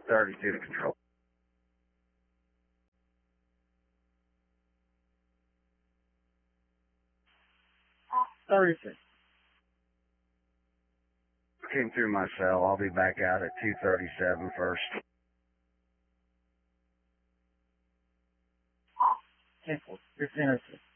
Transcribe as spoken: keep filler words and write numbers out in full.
thirty-two to control. thirty-six. Came through my cell. I'll be back out at two thirty-seven first. ten four. fifteen oh six.